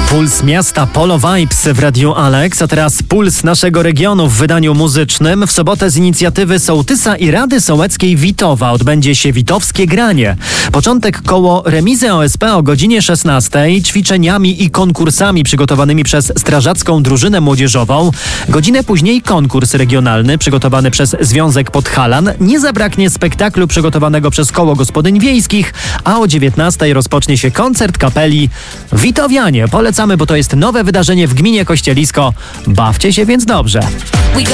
Puls miasta Polo Vibes w Radiu Alex, a teraz puls naszego regionu w wydaniu muzycznym. W sobotę z inicjatywy Sołtysa i Rady Sołeckiej Witowa odbędzie się Witowskie Granie. Początek koło remizy OSP o godzinie 16, ćwiczeniami i konkursami przygotowanymi przez strażacką drużynę młodzieżową. Godzinę później konkurs regionalny przygotowany przez Związek Podhalan. Nie zabraknie spektaklu przygotowanego przez Koło Gospodyń Wiejskich, a o 19 rozpocznie się koncert kapeli Witowianie. Polecamy, bo to jest nowe wydarzenie w gminie Kościelisko. Bawcie się więc dobrze.